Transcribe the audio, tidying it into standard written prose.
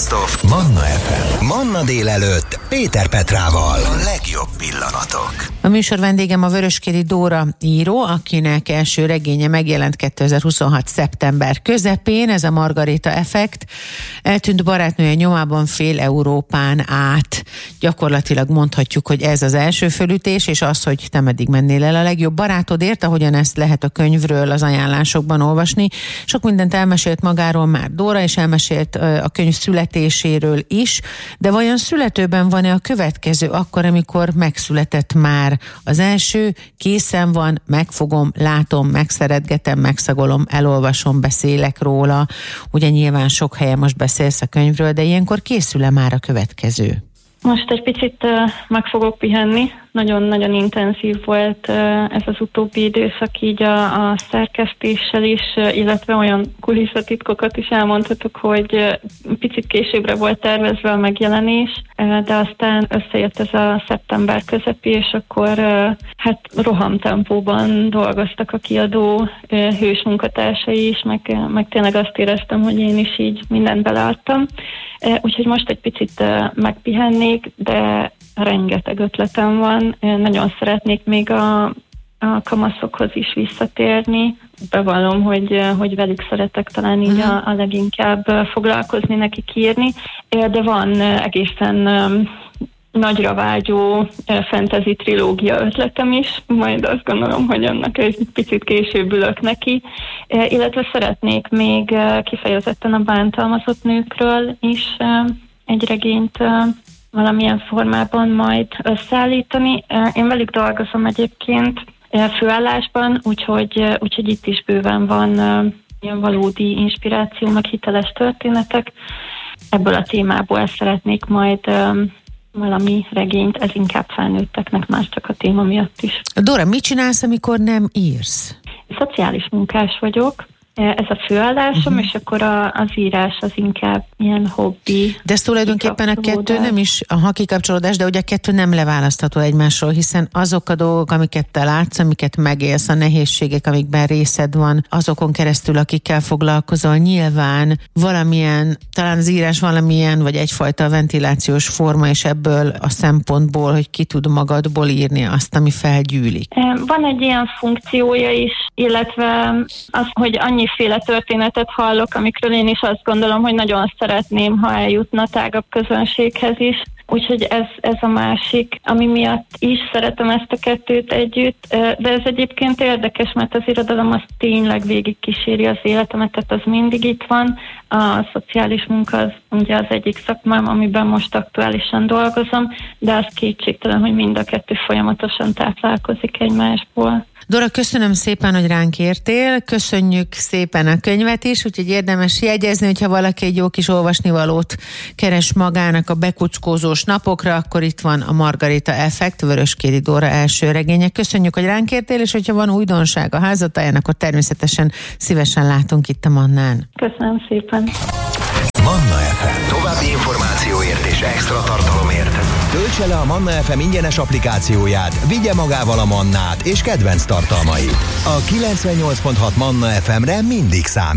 Best of Manna FM. Manna délelőtt Péter Petrával. A legjobb pillanatok. A műsor vendégem a Vöröskéri Dóra író, akinek első regénye megjelent 2026. szeptember közepén, ez a Margarita effekt. Eltűnt barátnője nyomában fél Európán át. Gyakorlatilag mondhatjuk, hogy ez az első fölütés, és az, hogy te meddig mennél el a legjobb barátodért, ahogyan ezt lehet a könyvről az ajánlásokban olvasni. Sok mindent elmesélt magáról már Dóra, és elmesélt a könyv születéséről is, de vajon születőben van-e a következő akkor, amikor megszületett már az első, készen van, megfogom, látom, megszeretgetem, megszagolom, elolvasom, beszélek róla. Ugye nyilván sok helyen most beszélsz a könyvről, de ilyenkor készül-e már a következő? Most egy picit meg fogok pihenni. Nagyon-nagyon intenzív volt ez az utóbbi időszak így a szerkesztéssel is, illetve olyan kulisszatitkokat is elmondhatok, hogy picit későbbre volt tervezve a megjelenés, de aztán összejött ez a szeptember közepi, és akkor hát rohamtempóban dolgoztak a kiadó hős munkatársai is, meg tényleg azt éreztem, hogy én is így mindent beleadtam. Úgyhogy most egy picit megpihennék, de rengeteg ötletem van. Nagyon szeretnék még a kamaszokhoz is visszatérni. Bevallom, hogy velük szeretek talán így a leginkább foglalkozni, nekik írni. De van egészen nagyra vágyó fantasy trilógia ötletem is, majd azt gondolom, hogy annak egy picit később ülök neki, illetve szeretnék még kifejezetten a bántalmazott nőkről is egy regényt valamilyen formában majd összeállítani. Én velük dolgozom egyébként főállásban, úgyhogy itt is bőven van ilyen valódi inspiráció, meg hiteles történetek. Ebből a témából szeretnék majd valami regényt, ez inkább felnőtteknek, más csak a téma miatt is. Dóra, mit csinálsz, amikor nem írsz? Szociális munkás vagyok, ez a főállásom, és akkor az írás az inkább ilyen hobbi. De ez tulajdonképpen a kettő nem is a kikapcsolódás, de ugye a kettő nem leválasztható egymásról, hiszen azok a dolgok, amiket te látsz, amiket megélsz, a nehézségek, amikben részed van, azokon keresztül, akikkel foglalkozol, nyilván valamilyen, talán az írás valamilyen, vagy egyfajta ventilációs forma, és ebből a szempontból, hogy ki tud magadból írni azt, ami felgyűlik. Van egy ilyen funkciója is, illetve az, hogy annyiféle történetet hallok, amikről én is azt gondolom, hogy nagyon szeretném, ha eljutna tágabb közönséghez is. Úgyhogy ez a másik, ami miatt is szeretem ezt a kettőt együtt, de ez egyébként érdekes, mert az irodalom az tényleg végig kíséri az életemet, tehát az mindig itt van. A szociális munka az ugye az egyik szakmám, amiben most aktuálisan dolgozom, de az kétségtelen, hogy mind a kettő folyamatosan táplálkozik egymásból. Dóra, köszönöm szépen, hogy ránk értél, köszönjük szépen a könyvet is, úgyhogy érdemes jegyezni, hogyha valaki egy jó kis olvasnivalót keres magának a bekuckózós napokra, akkor itt van a Margarita effekt, Vöröskéri Dóra első regénye. Köszönjük, hogy ránk értél, és hogyha van újdonság a házatáján, akkor természetesen szívesen látunk itt a Mannán. Köszönöm szépen. Manna FM. További információért és extra tartalomért töltse le a Manna FM ingyenes applikációját, vigye magával a Mannát és kedvenc tartalmait. A 98.6 Manna FM-re mindig számít.